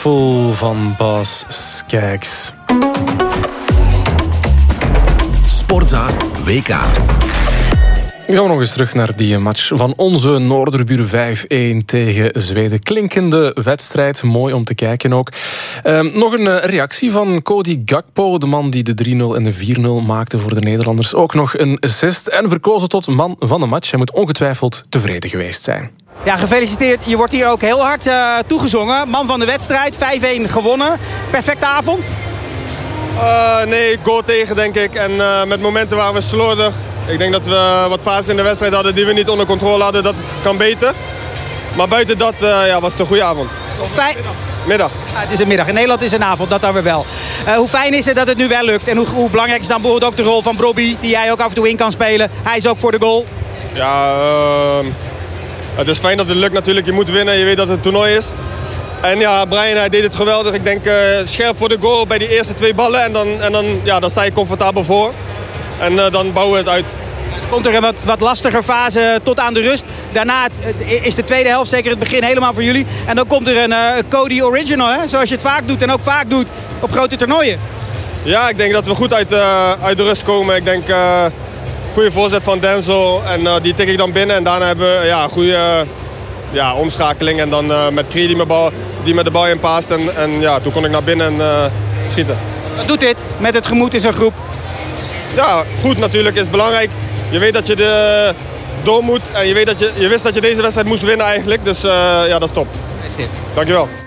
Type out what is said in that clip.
Beautiful van Bas Skijks. Sportza WK. Gaan we nog eens terug naar die match van onze Noorderburen 5-1 tegen Zweden. Klinkende wedstrijd, mooi om te kijken ook. Nog een reactie van Cody Gakpo, de man die de 3-0 en de 4-0 maakte voor de Nederlanders. Ook nog een assist en verkozen tot man van de match. Hij moet ongetwijfeld tevreden geweest zijn. Ja, gefeliciteerd. Je wordt hier ook heel hard toegezongen. Man van de wedstrijd, 5-1 gewonnen. Perfecte avond? Nee, goal tegen denk ik. En met momenten waren we slordig. Ik denk dat we wat fases in de wedstrijd hadden die we niet onder controle hadden. Dat kan beter. Maar buiten dat was het een goede avond. Middag. Ja, het is een middag. In Nederland is het een avond, dat dan weer wel. Hoe fijn is het dat het nu wel lukt? En hoe belangrijk is dan bijvoorbeeld ook de rol van Brobby, die jij ook af en toe in kan spelen? Hij is ook voor de goal. Ja, het is fijn dat het lukt natuurlijk. Je moet winnen, je weet dat het een toernooi is. En ja, Brian hij deed het geweldig. Ik denk scherp voor de goal bij die eerste 2 ballen. En dan sta je comfortabel voor. En dan bouwen we het uit. Komt er een wat lastiger fase tot aan de rust. Daarna is de tweede helft, zeker het begin, helemaal voor jullie. En dan komt er een Cody Original, hè? Zoals je het vaak doet en ook vaak doet op grote toernooien. Ja, ik denk dat we goed uit de rust komen. Ik denk goede voorzet van Denzel en die tik ik dan binnen. En daarna hebben we een goede omschakeling. En dan met Cree die met de bal inpaast. En toen kon ik naar binnen en schieten. Wat doet dit met het gemoed in zo'n groep? Ja, goed natuurlijk is belangrijk. Je weet dat je door moet en je wist dat je deze wedstrijd moest winnen eigenlijk. Dus dat is top. Gefeliciteerd. Dankjewel.